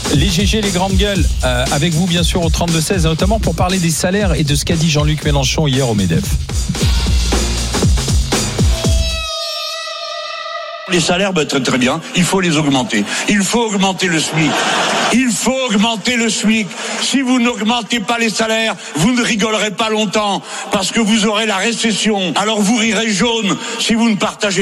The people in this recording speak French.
Les GG, les grandes gueules, avec vous bien sûr au 32-16, notamment pour parler des salaires et de ce qu'a dit Jean-Luc Mélenchon hier au MEDEF. Les salaires, très bien, il faut les augmenter. Il faut augmenter le SMIC. Il faut augmenter le SMIC. Si vous n'augmentez pas les salaires, vous ne rigolerez pas longtemps, parce que vous aurez la récession. Alors vous rirez jaune si vous ne partagez